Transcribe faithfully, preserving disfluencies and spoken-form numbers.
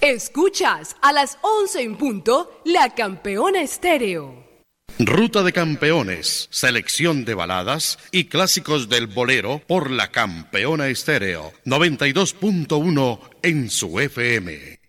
Escuchas a las once en punto La Campeona Estéreo. Ruta de Campeones, selección de baladas y clásicos del bolero por La Campeona Estéreo, noventa y dos punto uno en su F M.